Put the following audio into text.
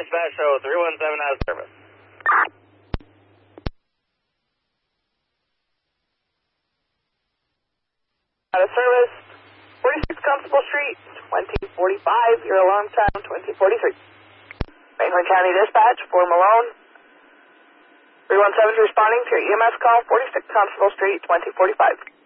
Dispatch show 317 out of service. Out of service, 46 Constable Street, 2045, your alarm time 2043. Franklin County Dispatch, for Malone. 317 responding to your EMS call, 46 Constable Street, 2045.